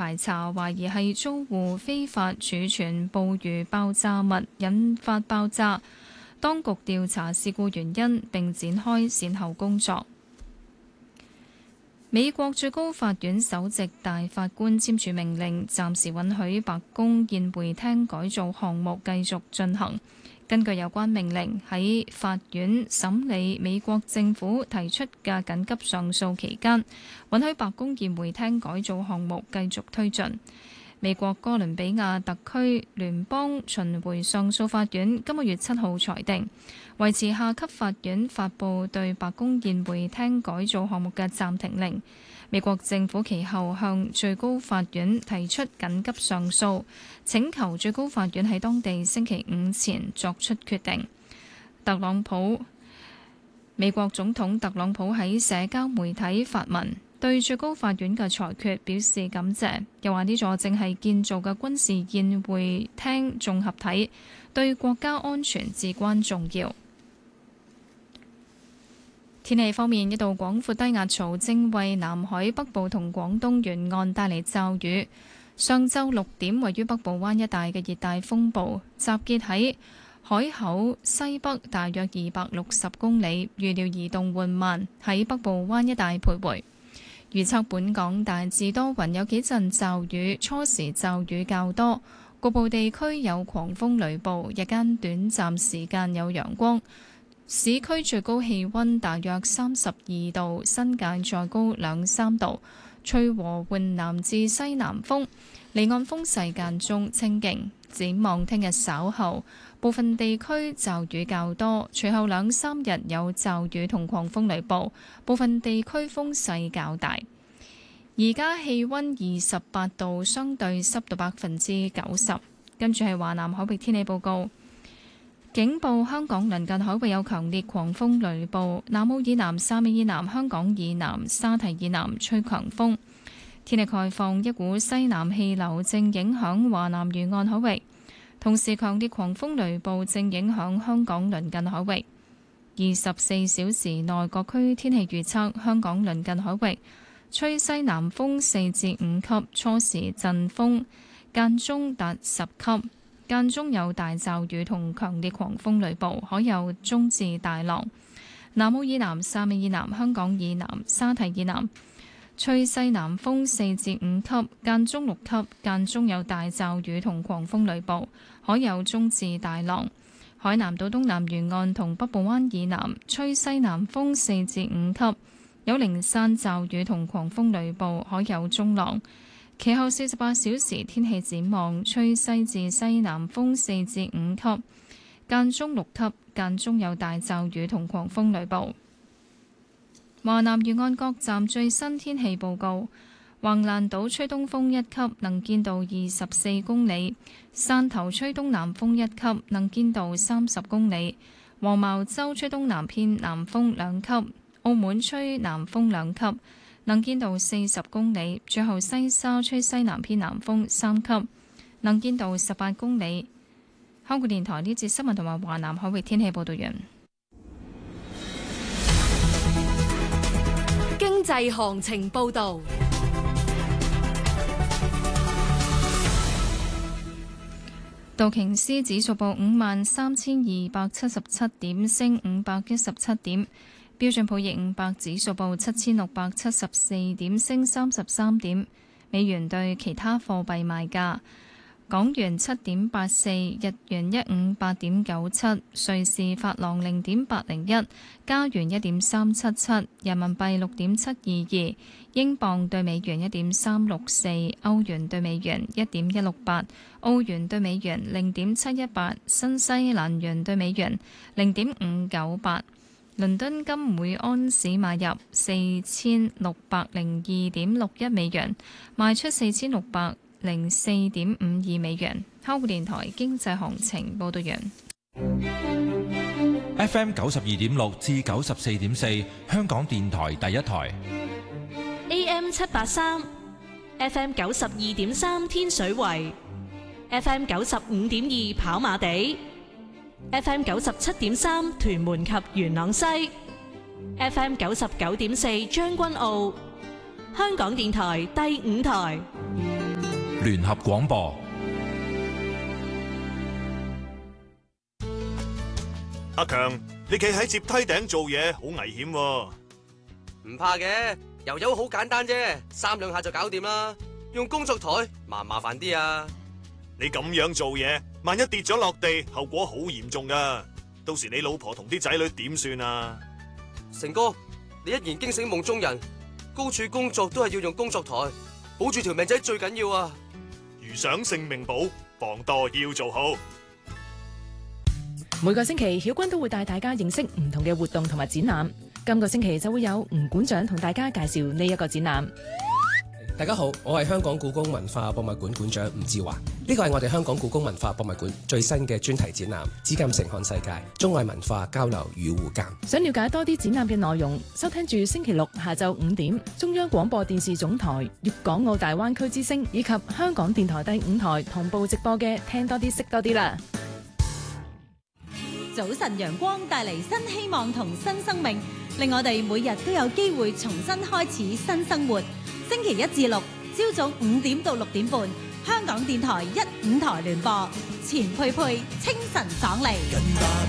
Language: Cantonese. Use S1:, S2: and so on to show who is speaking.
S1: 排查懷疑係租戶非法儲存捕魚爆炸物引發爆炸，當局調查事故原因並展開善後工作。美國最高法院首席大法官簽署命令，暫時允許白宮宴會廳改造項目繼續進行。根據有關命令，喺法院審理美國政府提出嘅緊急上訴期間，允許白宮宴會廳改造項目繼續推進。美國哥倫比亞特區聯邦巡迴上訴法院今個月7號裁定，維持下級法院發布對白宮宴會廳改造項目嘅暫停令。美國政府其後向最高法院提出緊急上訴，請求最高法院喺當地星期五前作出決定。美國總統特朗普喺社交媒體發文，對最高法院嘅裁決表示感謝，又話呢座正係建造嘅軍事宴會廳綜合體對國家安全至關重要。天氣方面，一道廣闊低壓槽正為南海北部同廣東沿岸帶嚟驟雨。上晝6點，位於北部灣一帶嘅熱帶風暴集結喺海口西北大約260公里，預料移動緩慢，喺北部灣一帶徘徊。預測本港大致多雲，有幾陣驟雨，初時驟雨較多，局部地區有狂風雷暴，日間短暫時間有陽光。市區最高氣溫大約32度，新界再高2-3度，吹和緩南至西南風，離岸風勢間中清勁。展望聽日稍後，部分地區驟雨較多，隨後2-3日有驟雨同狂風雷暴，部分地區風勢較大。而家氣溫28度，相對濕度90%。跟住係華南海域天氣報告。警報：香港鄰近海域有強烈狂風雷暴，南澳以南、汕尾以南、香港以南、沙堤以南吹強風。天氣概況：一股西南氣流正影響華南沿岸海域，同時強烈狂風雷暴正影響香港鄰近海域。24小時內各區天氣預測：香港鄰近海域吹西南風4至5級，初時陣風間中達10級。間中有大驟雨同強烈狂風雷暴，海有中至大浪。南澳以南、汕尾以南、香港以南、沙堤以南吹西南風4至5級，間中6級，間中有大驟雨同狂風雷暴，海有中至大浪。海南島東南沿岸同北部灣以南吹西南風4至5級，有零散驟雨同狂風雷暴，海有中浪。其後48小時天氣展望，吹西至西南風4至5級，間中6級，間中有大驟雨同狂風雷暴。華南沿岸各站最新天氣報告：橫瀾島吹東風1級，能見度24公里；汕頭吹東南風1級，能見度30公里；黃茅洲吹東南偏南風2級；澳門吹南風2級，能見度40公里，最後西沙吹西南偏南風3級，能見度18公里。香港電台呢節新聞同埋華南海域天氣報道完。
S2: 經濟行情報道。
S1: 道瓊斯指數報53,277點，升517點。標準普爾500指數報7,674點，升33點。美元對其他貨幣賣價：港元7.84，日元158.97，瑞士法郎0.801，加元1.377，人民幣6.722，英鎊對美元1.364，歐元對美元1.168，澳元對美元0.718，新西蘭元對美元0.598。倫敦金每安士買入4602.61美元，賣出4604.52美元。香港電台經濟行情報道完。
S3: FM 92.6至94.4，香港電台第一台。
S2: AM 783 ，FM 92.3天水圍，FM 95.2跑馬地。FM 97.3屯門及元朗西， FM 99.4將軍澳，香港電台第5台。
S3: 聯合廣播。
S4: 阿強，你企喺接梯頂做嘢好危險喎。
S5: 唔怕嘅，油油好簡單啫，3兩下就搞掂啦。用工作台麻煩啲啊。
S4: 你咁樣做嘢，萬一跌咗落地，後果好嚴重噶。到時你老婆同啲仔女點算啊？
S5: 成哥，你一言驚醒夢中人，高處工作都係要用工作台，保住條命仔最緊要啊！
S4: 如想性命保，防墮要做好。
S6: 每個星期，曉君都會帶大家認識唔同嘅活動同埋展覽。今個星期就會有吳館長同大家介紹呢一個展覽。
S7: 大家好，我係香港故宮文化博物館館長吳志華。呢個係我哋香港故宮文化博物館最新嘅專題展覽《紫禁城看世界：中外文化交流與互鑑》。
S6: 想了解多啲展覽嘅內容，收聽住星期六下晝5點，中央廣播電視總台粵港澳大灣區之聲以及香港電台第5台同步直播嘅《聽多啲識多啲》啦。
S8: 早晨陽光帶嚟新希望同新生命，令我哋每日都有機會重新開始新生活。星期1至6，朝早5點到6點半，香港電台1、5台聯播，錢佩佩清晨爽利。